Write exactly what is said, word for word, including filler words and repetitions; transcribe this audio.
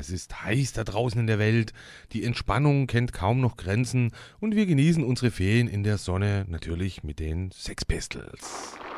Es ist heiß da draußen in der Welt, die Entspannung kennt kaum noch Grenzen und wir genießen unsere Ferien in der Sonne, natürlich mit den Sex Pistols.